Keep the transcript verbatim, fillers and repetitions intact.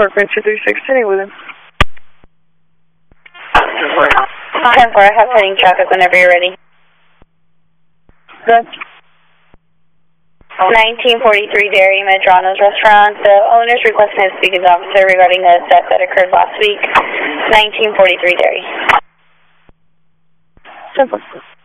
Corcoran two three six, sitting with him. ten four, I have heading traffic whenever you're ready. Good. nineteen forty-three Dairy, Medrano's Restaurant. The owner's requesting to speak to the officer regarding the theft that occurred last week. nineteen forty-three Dairy. Simple.